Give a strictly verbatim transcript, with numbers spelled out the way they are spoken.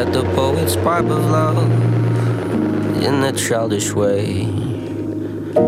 at the poet's pipe of love in a childish way.